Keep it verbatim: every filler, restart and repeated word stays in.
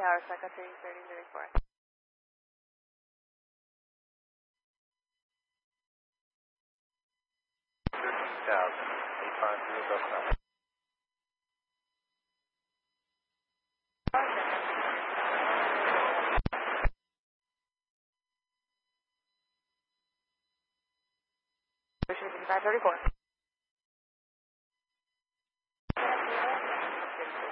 Tower, Second thirty, thirty, thirty-four. thirteen thousand, eight five three, bus number. Station fifty-five thirty-four.